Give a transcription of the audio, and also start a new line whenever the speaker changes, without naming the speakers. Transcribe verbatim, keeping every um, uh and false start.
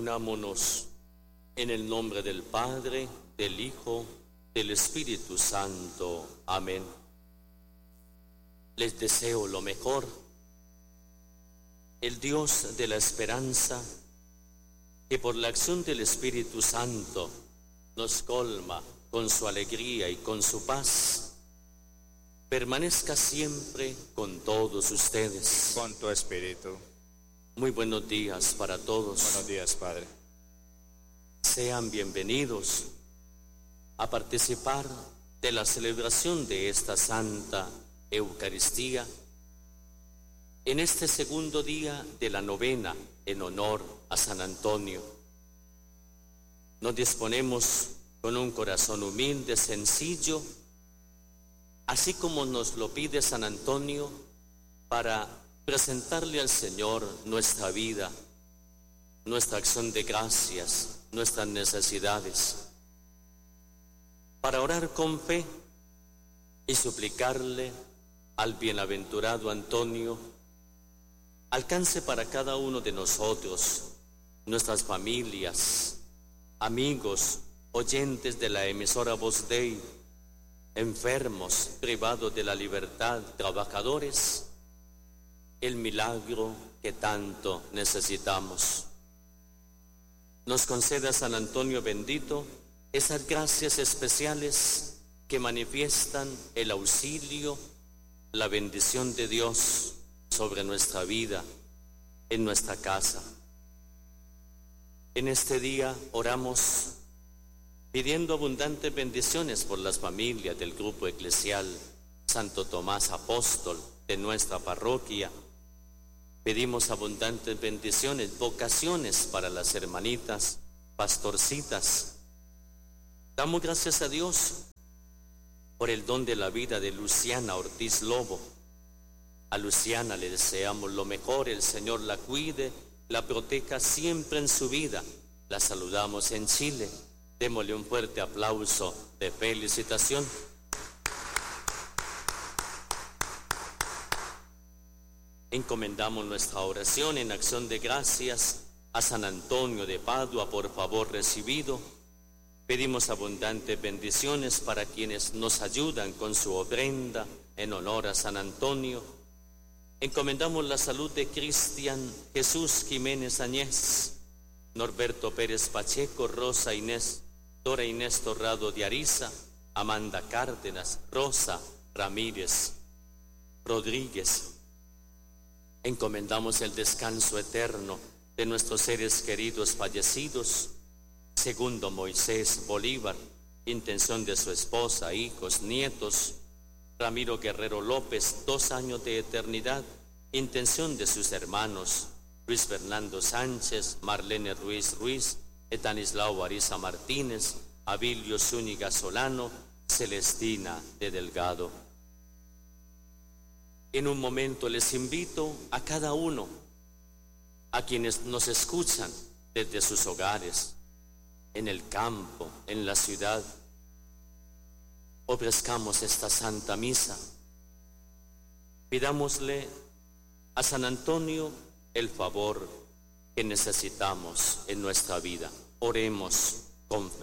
Reunámonos en el nombre del Padre, del Hijo, del Espíritu Santo. Amén. Les deseo lo mejor. El Dios de la esperanza, que por la acción del Espíritu Santo nos colma con su alegría y con su paz, permanezca siempre con todos ustedes.
Con tu espíritu.
Muy buenos días para todos.
Buenos días, Padre.
Sean bienvenidos a participar de la celebración de esta Santa Eucaristía en este segundo día de la novena en honor a San Antonio. Nos disponemos con un corazón humilde, sencillo, así como nos lo pide San Antonio, para presentarle al Señor nuestra vida, nuestra acción de gracias, nuestras necesidades, para orar con fe y suplicarle al bienaventurado Antonio alcance para cada uno de nosotros, nuestras familias, amigos, oyentes de la emisora Voz Dei, enfermos, privados de la libertad, trabajadores, el milagro que tanto necesitamos. Nos conceda San Antonio bendito esas gracias especiales que manifiestan el auxilio, la bendición de Dios sobre nuestra vida, en nuestra casa. En este día oramos pidiendo abundantes bendiciones por las familias del grupo eclesial Santo Tomás Apóstol de nuestra parroquia. Pedimos abundantes bendiciones, vocaciones para las hermanitas pastorcitas. Damos gracias a Dios por el don de la vida de Luciana Ortiz Lobo. A Luciana le deseamos lo mejor, el Señor la cuide, la proteja siempre en su vida. La saludamos en Chile. Démosle un fuerte aplauso de felicitación. Encomendamos nuestra oración en acción de gracias a San Antonio de Padua por favor recibido. Pedimos abundantes bendiciones para quienes nos ayudan con su ofrenda en honor a San Antonio. Encomendamos la salud de Cristian Jesús Jiménez Añez, Norberto Pérez Pacheco, Rosa Inés, Dora Inés Torrado de Ariza, Amanda Cárdenas, Rosa Ramírez Rodríguez. Encomendamos el descanso eterno de nuestros seres queridos fallecidos, segundo Moisés Bolívar, intención de su esposa, hijos, nietos, Ramiro Guerrero López, dos años de eternidad, intención de sus hermanos, Luis Fernando Sánchez, Marlene Ruiz Ruiz, Etanislao Ariza Martínez, Abilio Zúñiga Solano, Celestina de Delgado. En un momento les invito a cada uno, a quienes nos escuchan desde sus hogares, en el campo, en la ciudad, ofrezcamos esta Santa Misa. Pidámosle a San Antonio el favor que necesitamos en nuestra vida. Oremos con fe.